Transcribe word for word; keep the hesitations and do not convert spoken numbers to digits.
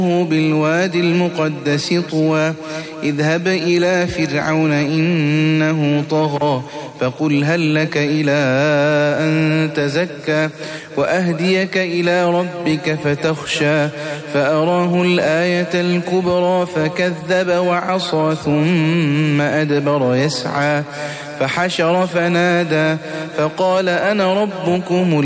بالوادي المقدس طوى اذهب إلى فرعون إنه طغى فقل هل لك إلى أن تزكى وأهديك إلى ربك فتخشى فأراه الآية الكبرى فكذب وعصى ثم أدبر يسعى فحشر فنادى فقال أنا ربكم